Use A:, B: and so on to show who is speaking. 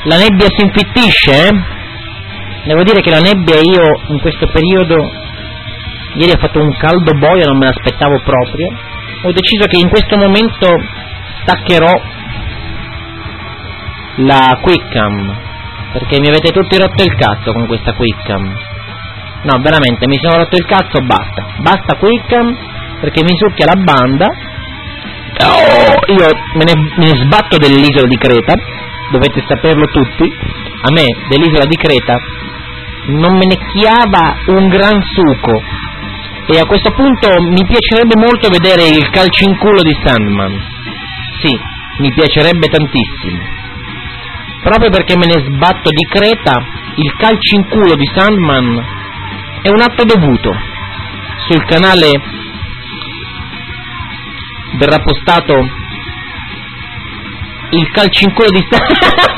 A: La nebbia si infittisce, eh? Devo dire che la nebbia, io in questo periodo, ieri ha fatto un caldo boia, non me l'aspettavo proprio. Ho deciso che in questo momento staccherò la Quickcam, perché mi avete tutti rotto il cazzo con questa Quickcam. No, veramente, mi sono rotto il cazzo, basta Quickcam, perché mi succhia la banda. Io me ne sbatto dell'isola di Creta, dovete saperlo tutti. A me dell'isola di Creta non me ne chiava un gran suco, e a questo punto mi piacerebbe molto vedere il calcinculo di Sandman. Sì, mi piacerebbe tantissimo, proprio perché me ne sbatto di Creta. Il calcinculo di Sandman è un atto dovuto. Sul canale verrà postato il calcinculo di Sandman.